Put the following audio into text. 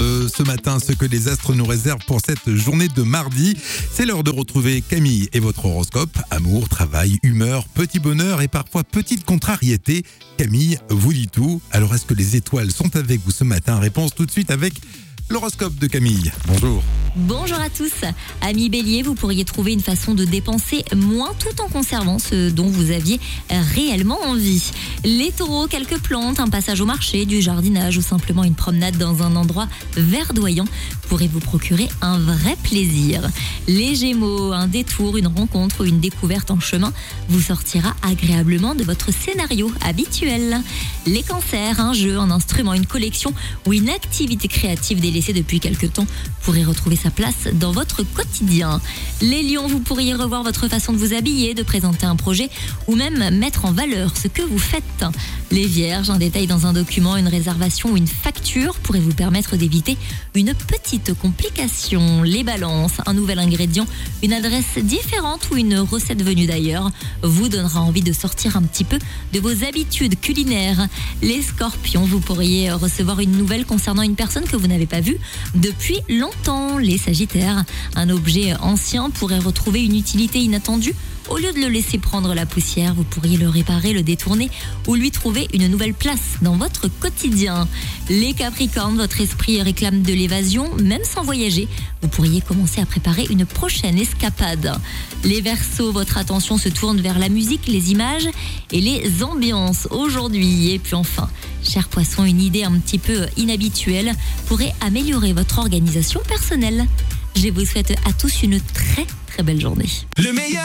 de ce matin ce que les astres nous réservent pour cette journée de mardi. C'est l'heure de retrouver Camille et votre horoscope. Amour, travail, humeur, petit bonheur et parfois petite contrariété. Camille vous dit tout. Alors est-ce que les étoiles sont avec vous ce matin? Réponse tout de suite avec l'horoscope de Camille. Bonjour. Bonjour à tous. Amis Bélier, vous pourriez trouver une façon de dépenser moins tout en conservant ce dont vous aviez réellement envie. Les taureaux, quelques plantes, un passage au marché, du jardinage ou simplement une promenade dans un endroit verdoyant pourrait vous procurer un vrai plaisir. Les gémeaux, un détour, une rencontre ou une découverte en chemin vous sortira agréablement de votre scénario habituel. Les cancers, un jeu, un instrument, une collection ou une activité créative délaissée depuis quelque temps pourrait retrouver sa place dans votre quotidien. Les lions, vous pourriez revoir votre façon de vous habiller, de présenter un projet ou même mettre en valeur ce que vous faites. Les vierges, un détail dans un document, une réservation ou une facture pourrait vous permettre d'éviter une petite complication. Les balances, un nouvel ingrédient, une adresse différente ou une recette venue d'ailleurs vous donnera envie de sortir un petit peu de vos habitudes culinaires. Les scorpions, vous pourriez recevoir une nouvelle concernant une personne que vous n'avez pas vue depuis longtemps. Les sagittaires, un objet ancien pourrait retrouver une utilité inattendue. Au lieu de le laisser prendre la poussière, vous pourriez le réparer, le détourner ou lui trouver une nouvelle place dans votre quotidien. Les capricornes, votre esprit réclame de l'évasion, même sans voyager. Vous pourriez commencer à préparer une prochaine escapade. Les verseaux, votre attention se tourne vers la musique, les images et les ambiances aujourd'hui. Et puis enfin, cher poisson, une idée un petit peu inhabituelle pourrait améliorer votre organisation personnelle. Je vous souhaite à tous une très très belle journée. Le meilleur